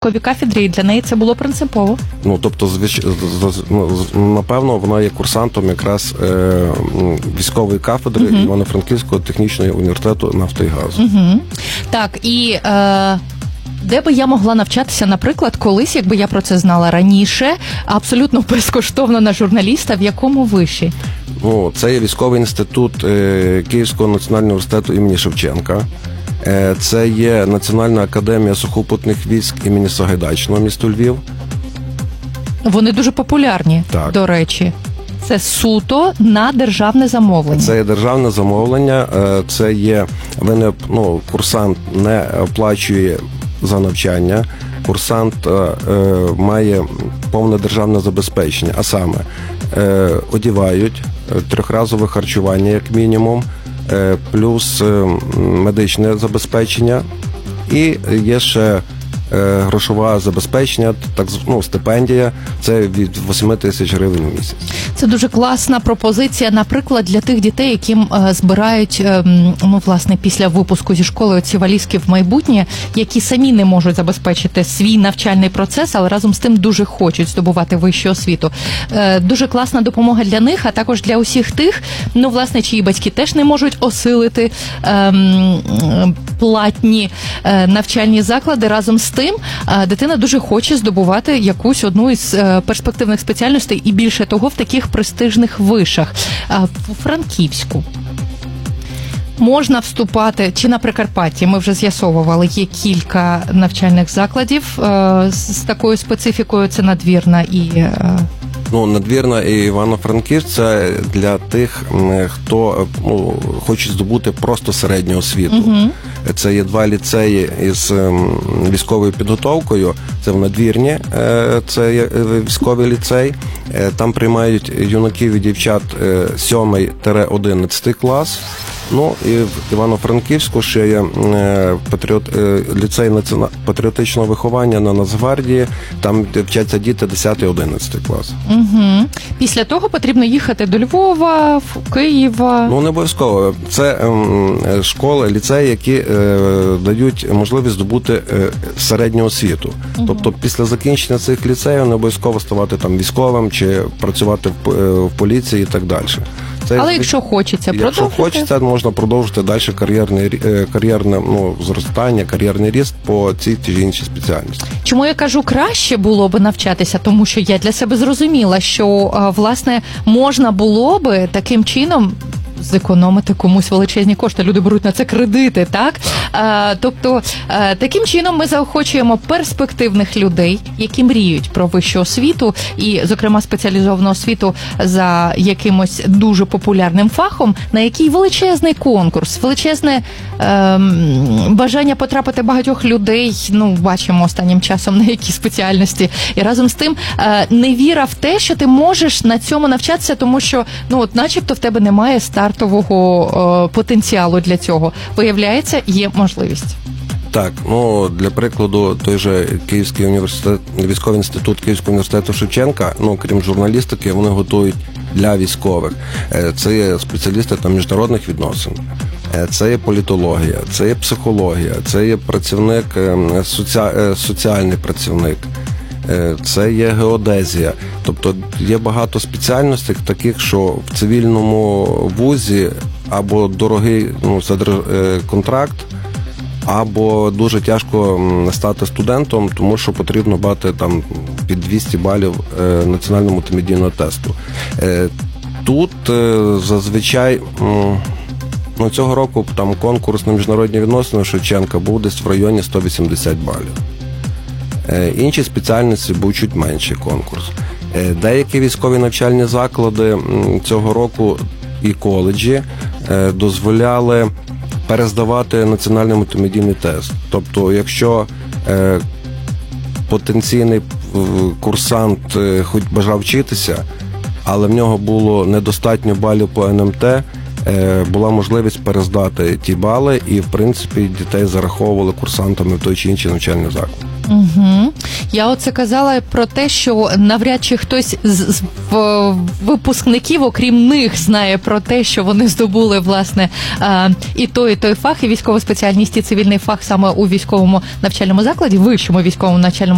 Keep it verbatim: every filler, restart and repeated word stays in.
військовій кафедрі, і для неї це було принципово. Ну, тобто, звич... напевно, вона є курсантом якраз е, військової кафедри uh-huh. Івано-Франківського технічного університету нафти і газу. Uh-huh. Так, і е, де би я могла навчатися, наприклад, колись, якби я про це знала раніше, абсолютно безкоштовно на журналіста, в якому виші? Ну, це є військовий інститут е, Київського національного університету імені Шевченка. Е, це є Національна академія сухопутних військ імені Сагайдачного, місто Львів. Вони дуже популярні, так. До речі. Це суто на державне замовлення. Це є державне замовлення, це є, ви не, ну, курсант не оплачує за навчання, курсант е, має повне державне забезпечення, а саме е, одівають, трьохразове харчування як мінімум, е, плюс е, медичне забезпечення і є ще грошове забезпечення, так, ну, стипендія, це від восьми тисяч гривень в місяць. Це дуже класна пропозиція, наприклад, для тих дітей, яким е, збирають, е, ну, власне, після випуску зі школи ці валізки в майбутнє, які самі не можуть забезпечити свій навчальний процес, але разом з тим дуже хочуть здобувати вищу освіту. Е, дуже класна допомога для них, а також для усіх тих, ну, власне, чиї батьки теж не можуть осилити е, платні е, навчальні заклади. Разом з тим, дитина дуже хоче здобувати якусь одну із перспективних спеціальностей і більше того в таких престижних вишах. У Франківську можна вступати, чи на Прикарпатті, ми вже з'ясовували, є кілька навчальних закладів з такою специфікою, це Надвірна і... Ну, Надвірна і Івано-Франківськ – це для тих, хто, ну, хоче здобути просто середню освіту. Uh-huh. Це є два ліцеї із військовою підготовкою. Це в Надвірні, це є військовий ліцей. Там приймають юнаків і дівчат сьомий-одинадцятий клас. Ну, і в Івано-Франківську ще є патріот, ліцей патріотичного виховання на Нацгвардії, там вчаться діти десятий-одинадцятий клас. Угу. Після того потрібно їхати до Львова, в Києва? Ну, не обов'язково. Це школи, ліцеї, які дають можливість здобути середню освіту. Угу. Тобто після закінчення цих ліцеїв не обов'язково ставати там військовим чи працювати в поліції і так далі. Це, але якщо хочеться продовжити? Якщо хочеться, можна продовжити далі кар'єрне, кар'єрне ну, зростання, кар'єрний ріст по цій чи іншій спеціальності. Чому я кажу, краще було би навчатися? Тому що я для себе зрозуміла, що, власне, можна було би таким чином зекономити комусь величезні кошти. Люди беруть на це кредити, так? А, тобто, а, таким чином ми заохочуємо перспективних людей, які мріють про вищу освіту і, зокрема, спеціалізовану освіту за якимось дуже популярним фахом, на який величезний конкурс, величезне ем, бажання потрапити багатьох людей, ну, бачимо останнім часом на які спеціальності. І разом з тим е, невіра в те, що ти можеш на цьому навчатися, тому що, ну, от начебто в тебе немає стартового е, потенціалу для цього. Виявляється, є можливість. Так, ну, для прикладу, той же Київський університет, військовий інститут Київського університету Шевченка, ну, крім журналістики, вони готують для військових. Це є спеціалісти там міжнародних відносин, це є політологія, це є психологія, це є працівник, соці... соціальний працівник, це є геодезія. Тобто є багато спеціальностей таких, що в цивільному вузі або дорогий, ну, це контракт, або дуже тяжко стати студентом, тому що потрібно мати там під двісті балів е, національного мультимедійного тесту. Е, тут е, зазвичай, ну, цього року там конкурс на міжнародні відносини Шевченка був десь в районі сто вісімдесят балів. Е, інші спеціальності був чуть менший конкурс. Е, деякі військові навчальні заклади цього року і коледжі е, дозволяли перездавати національний мультимедійний тест. Тобто, якщо е, потенційний курсант е, хоч бажав вчитися, але в нього було недостатньо балів по ен ем те, е, була можливість перездати ті бали, і, в принципі, дітей зараховували курсантами в той чи інший навчальний заклад. Угу. Я оце казала про те, що навряд чи хтось з випускників, окрім них, знає про те, що вони здобули, власне, і той, і той фах, і військову спеціальність, і цивільний фах саме у військовому навчальному закладі, вищому військовому навчальному